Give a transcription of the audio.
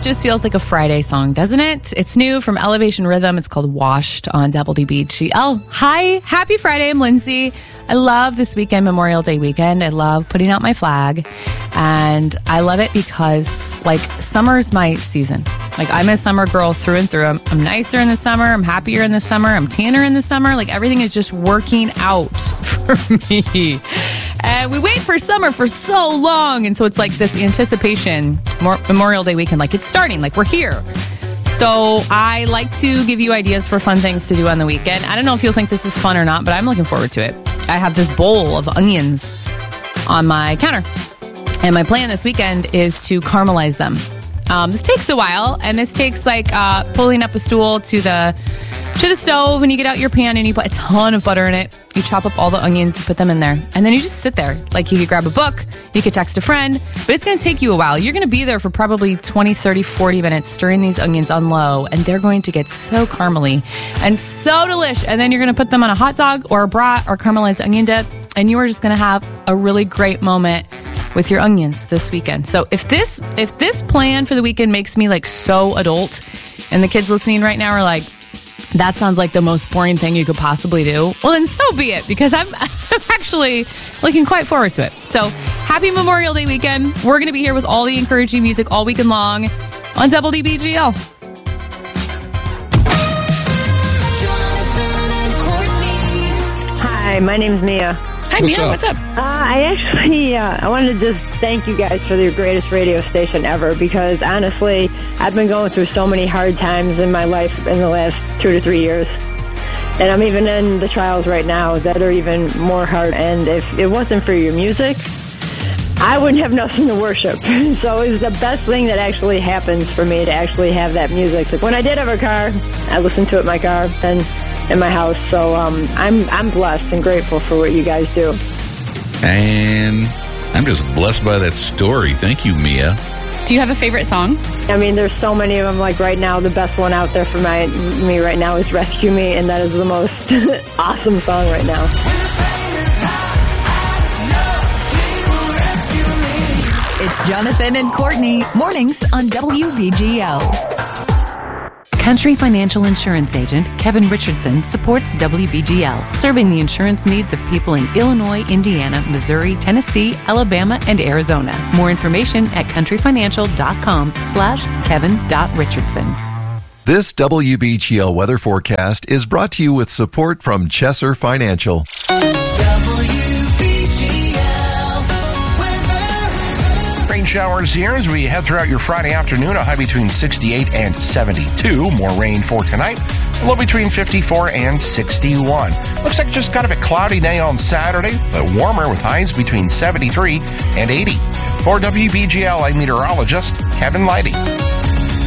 just feels like a Friday song, doesn't it? It's new from Elevation Rhythm. It's called Washed on WBGL. Hi, happy Friday. I'm Lindsay. I love this weekend, Memorial Day weekend. I love putting out my flag. And I love it because, like, summer's my season. Like, I'm a summer girl through and through. I'm nicer in the summer. I'm happier in the summer. I'm tanner in the summer. Like, everything is just working out for me. And we wait for summer for so long. And so it's like this anticipation, Memorial Day weekend, like it's starting, like we're here. So I like to give you ideas for fun things to do on the weekend. I don't know if you'll think this is fun or not, but I'm looking forward to it. I have this bowl of onions on my counter. And my plan this weekend is to caramelize them. This takes a while, and this takes like pulling up a stool to the stove, and you get out your pan and you put a ton of butter in it. You chop up all the onions, you put them in there, and then you just sit there. Like, you could grab a book, you could text a friend, but it's going to take you a while. You're going to be there for probably 20, 30, 40 minutes stirring these onions on low, and they're going to get so caramely and so delish. And then you're going to put them on a hot dog or a brat or caramelized onion dip, and you are just going to have a really great moment with your onions this weekend. So if this plan for the weekend makes me like so adult, and the kids listening right now are like, that sounds like the most boring thing you could possibly do, well, then so be it, because I'm actually looking quite forward to it. So happy Memorial Day weekend. We're going to be here with all the encouraging music all weekend long on WBGL. Hi, my name's Mia. Hi, Mia. What's up? I wanted to just thank you guys for your greatest radio station ever, because honestly, I've been going through so many hard times in my life in the last 2 to 3 years. And I'm even in the trials right now that are even more hard. And if it wasn't for your music, I wouldn't have nothing to worship. So it was the best thing that actually happens for me to actually have that music. Like, when I did have a car, I listened to it in my car and in my house. So I'm blessed and grateful for what you guys do. And I'm just blessed by that story. Thank you, Mia. Do you have a favorite song? I mean, there's so many of them. Like, right now, the best one out there for me right now is Rescue Me, and that is the most awesome song right now. It's Jonathan and Courtney, mornings on WBGL. Country Financial Insurance Agent Kevin Richardson supports WBGL, serving the insurance needs of people in Illinois, Indiana, Missouri, Tennessee, Alabama, and Arizona. More information at countryfinancial.com/Kevin.Richardson. This WBGL weather forecast is brought to you with support from Chesser Financial. Rain showers here as we head throughout your Friday afternoon, a high between 68 and 72. More rain for tonight, a low between 54 and 61. Looks like just kind of a cloudy day on Saturday, but warmer with highs between 73 and 80. For WBGL, I'm meteorologist Kevin Leidy.